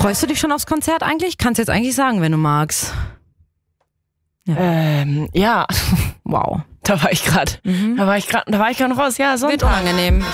Freust du dich schon aufs Konzert eigentlich? Kannst jetzt eigentlich sagen, wenn du magst. Ja. Wow. Da war ich gerade. Da war ich gerade noch raus. Ja, Sonntag. Wird unangenehm.